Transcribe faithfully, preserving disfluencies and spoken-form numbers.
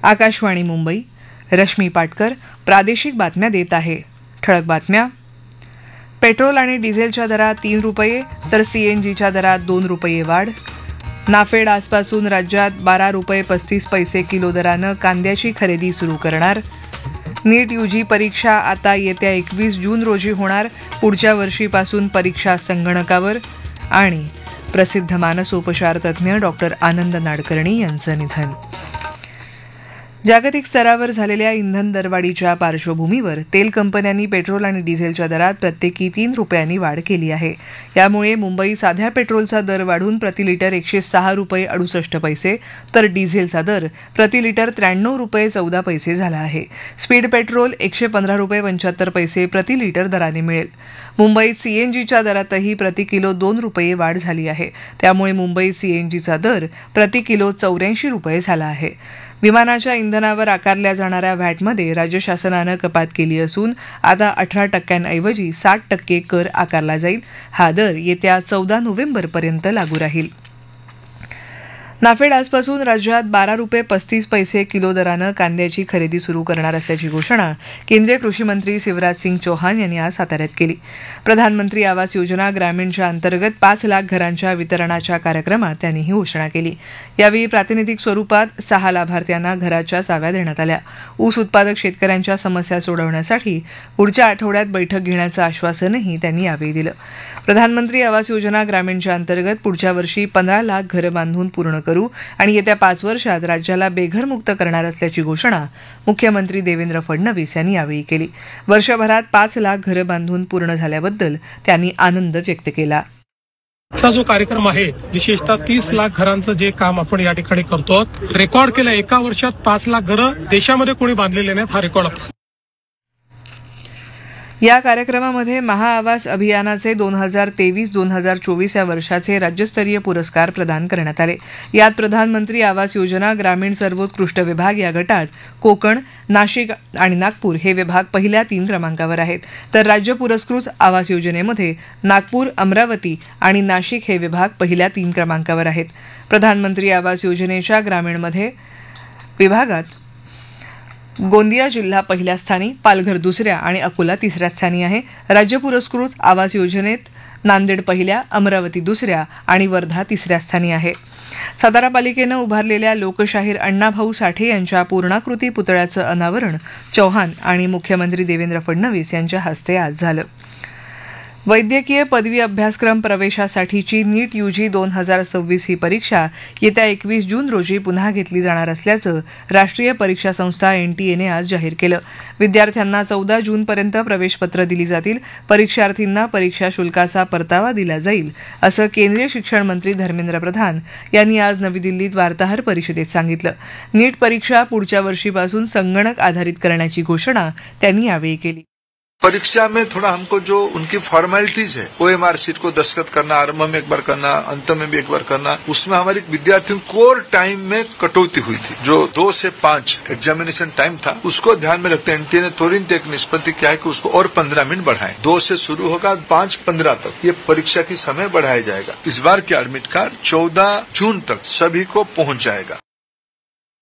आकाशवाणी मुंबई, रश्मी पाटकर प्रादेशिक बातम्या देत आहे. ठळक बातम्या. पेट्रोल आणि डिझेलच्या दरात तीन रुपये तर सीएनजीच्या दरात दोन रुपये वाढ. नाफेड आजपासून राज्यात बारा रुपये पस्तीस पैसे किलो दरानं कांद्याची खरेदी सुरू करणार. नीट यूजी परीक्षा आता येत्या एकवीस जून रोजी होणार. पुढच्या वर्षीपासून परीक्षा संगणकावर. आणि प्रसिद्ध मानसोपचार तज्ज्ञ डॉक्टर आनंद नाडकर्णी यांचं निधन. जागतिक स्तरावर झालेल्या इंधन दरवाढीच्या पार्श्वभूमीवर तेल कंपन्यांनी पेट्रोल आणि डिझेलच्या दरात प्रत्येकी तीन रुपयांनी वाढ केली आहे. यामुळे मुंबई साध्या पेट्रोलचा दर वाढून प्रति लिटर एकशे सहा रुपये अडुसष्ट पैसे तर डिझेलचा दर प्रति लिटर त्र्याण्णव रुपये चौदा पैसे झाला आहे. स्पीड पेट्रोल एकशे पंधरा रुपये पंच्याहत्तर पैसे प्रति लिटर दराने मिळेल. मुंबईत सीएनजीच्या दरातही प्रति किलो दोन रुपये वाढ झाली आहे. त्यामुळे मुंबईत सीएनजीचा दर प्रति किलो चौऱ्याऐंशी रुपये झाला आहे. विमानाच्या इंधनावर आकारल्या जाणाऱ्या व्हॅटमध्ये राज्य शासनानं कपात केली असून आता अठरा टक्क्यांऐवजी साठ टक्के कर आकारला जाईल. हा दर येत्या चौदा नोव्हेंबरपर्यंत लागू राहील. नाफेड आजपासून राज्यात बारा रुपये पस्तीस पैसे किलो दरानं कांद्याची खरेदी सुरू करणार असल्याची घोषणा केंद्रीय कृषी मंत्री शिवराज सिंग चौहान यांनी आज साताऱ्यात केली. प्रधानमंत्री आवास योजना ग्रामीणच्या अंतर्गत पाच लाख घरांच्या वितरणाच्या कार्यक्रमात त्यांनी ही घोषणा केली. यावेळी प्रातिनिधिक स्वरूपात सहा लाभार्थ्यांना घराच्या चाव्या देण्यात आल्या. ऊस उत्पादक शेतकऱ्यांच्या समस्या सोडवण्यासाठी पुढच्या आठवड्यात बैठक घेण्याचं आश्वासनही त्यांनी यावेळी दिलं. प्रधानमंत्री आवास योजना ग्रामीणच्या अंतर्गत पुढच्या वर्षी पंधरा लाख घरं बांधून पूर्ण करू आणि येत्या पाच वर्षात राज्याला बेघरमुक्त करणार असल्याची घोषणा मुख्यमंत्री देवेंद्र फडणवीस यांनी यावेळी केली. वर्षभरात पाच लाख घरं बांधून पूर्ण झाल्याबद्दल त्यांनी आनंद व्यक्त केला. चा जो कार्यक्रम आहे विशेषतः तीस लाख घरांचं जे काम आपण या ठिकाणी करतो रेकॉर्ड केलं. एका वर्षात पाच लाख घरं देशामध्ये कोणी बांधलेले नाहीत हा रेकॉर्ड. या कार्यक्रमामध्ये महाआवास अभियानाचे दोन हजार तेवीस दोन हजार चोवीस या वर्षाचे राज्यस्तरीय पुरस्कार प्रदान करण्यात आले. यात प्रधानमंत्री आवास योजना ग्रामीण सर्वोत्कृष्ट विभाग या गटात कोकण, नाशिक आणि नागपूर हे विभाग पहिल्या तीन क्रमांकावर आहेत. तर राज्य पुरस्कृत आवास योजनेमध्ये नागपूर, अमरावती आणि नाशिक हे विभाग पहिल्या तीन क्रमांकावर आहेत. प्रधानमंत्री आवास योजनेच्या ग्रामीणमध्ये विभागात गोंदिया जिल्हा पहिल्या स्थानी, पालघर दुसऱ्या आणि अकोला तिसऱ्या स्थानी आहे. राज्य पुरस्कृत आवास योजनेत नांदेड पहिल्या, अमरावती दुसऱ्या आणि वर्धा तिसऱ्या स्थानी आहे. सातारा पालिकेनं उभारलेल्या लोकशाहीर अण्णाभाऊ साठे यांच्या पूर्णाकृती पुतळ्याचं अनावरण चौहान आणि मुख्यमंत्री देवेंद्र फडणवीस यांच्या हस्ते आज झालं. वैद्यकीय पदवी अभ्यासक्रम प्रवेशासाठीची नीट यूजी दोन हजार सव्वीस ही परीक्षा येत्या एकवीस जून रोजी पुन्हा घेतली जाणार असल्याचं राष्ट्रीय परीक्षा संस्था एनटीएने आज जाहीर केलं. विद्यार्थ्यांना चौदा जूनपर्यंत प्रवेशपत्र दिली जातील. परीक्षार्थींना परीक्षा शुल्काचा परतावा दिला जाईल असं केंद्रीय शिक्षण मंत्री धर्मेंद्र प्रधान यांनी आज नवी दिल्लीत वार्ताहर परिषदेत सांगितलं. नीट परीक्षा पुढच्या वर्षीपासून संगणक आधारित करण्याची घोषणा त्यांनी यावेळी केली. परीक्षा में थोड़ा हमको जो उनकी फॉर्मेलिटीज है ओएमआर शीट को दस्तखत करना, आरंभ में एक बार करना, अंत में भी एक बार करना, उसमें हमारी विद्यार्थियों कोर टाइम में कटौती हुई थी. जो दो से पांच एग्जामिनेशन टाइम था उसको ध्यान में रखते एनटीए ने तुरंत एक निष्पत्ति किया है कि उसको और पंद्रह मिनट बढ़ाएं. दो से शुरू होगा पांच पंद्रह तक ये परीक्षा की समय बढ़ाया जाएगा. इस बार की एडमिट कार्ड चौदह जून तक सभी को पहुंच जाएगा.